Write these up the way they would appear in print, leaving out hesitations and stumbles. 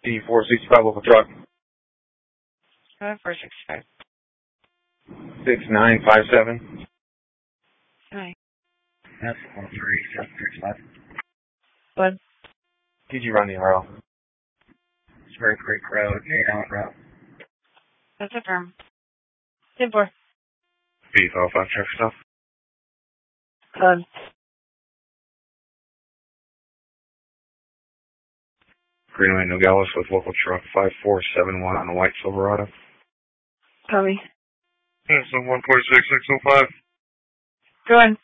D465 local truck. 465. 6957. Hi. That's 13765. What? Did you run the RL? Spur Creek Road, 8 Route. That's a firm. 10-4. Beef Alpha truck stuff. Greenway Nogales with local truck 5471 on a white Silverado. Copy. Yes, 146605. Go ahead.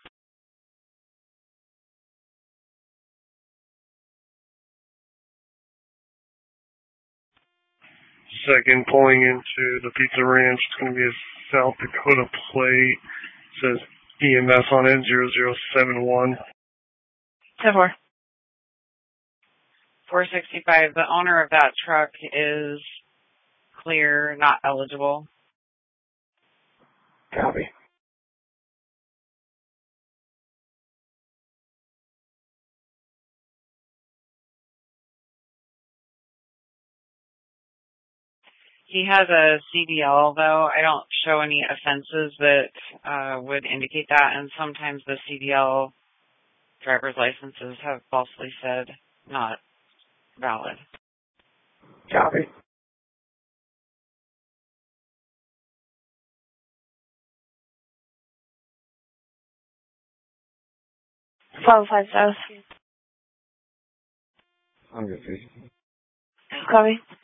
Second, pulling into the Pizza Ranch. It's going to be a South Dakota plate. It says EMS on it, 0071. 10-4. 465. The owner of that truck is clear, not eligible. Copy. He has a CDL, though. I don't show any offenses that would indicate that, and sometimes the CDL driver's licenses have falsely said not valid. Copy. Follow 5 south. I'm good, please. Copy.